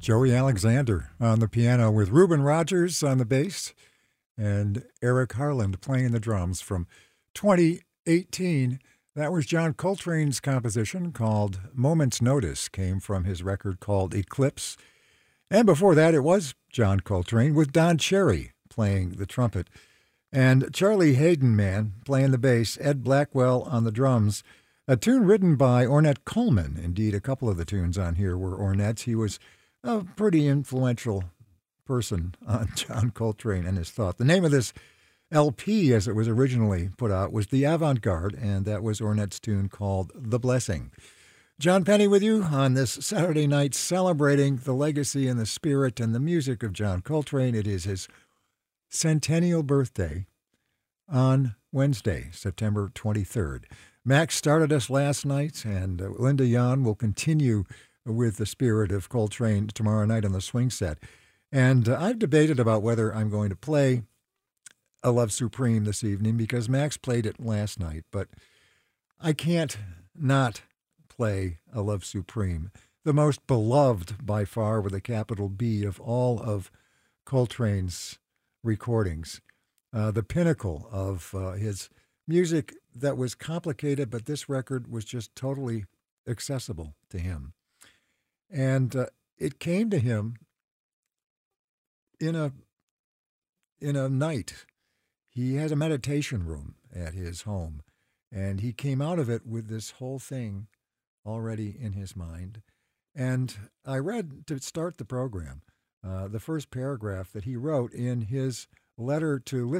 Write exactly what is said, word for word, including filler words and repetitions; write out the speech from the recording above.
Joey Alexander on the piano with Reuben Rogers on the bass and Eric Harland playing the drums from twenty eighteen. That was John Coltrane's composition called Moment's Notice, came from his record called Eclipse. And before that, it was John Coltrane with Don Cherry playing the trumpet. And Charlie Hayden Man playing the bass, Ed Blackwell on the drums. A tune written by Ornette Coleman. Indeed, a couple of the tunes on here were Ornette's. He was a pretty influential person on John Coltrane and his thought. The name of this L P, as it was originally put out, was The Avant-Garde, and that was Ornette's tune called The Blessing. John Penny with you on this Saturday night, celebrating the legacy and the spirit and the music of John Coltrane. It is his centennial birthday on Wednesday, September twenty-third. Max started us last night, and uh, Linda Yon will continue with the spirit of Coltrane tomorrow night on the swing set. And uh, I've debated about whether I'm going to play A Love Supreme this evening because Max played it last night, but I can't not play A Love Supreme, the most beloved by far with a capital B of all of Coltrane's recordings, uh, the pinnacle of uh, his music that was complicated, but this record was just totally accessible to him. And uh, it came to him in a in a night. He had a meditation room at his home, and he came out of it with this whole thing already in his mind. And I read, to start the program, uh, the first paragraph that he wrote in his letter to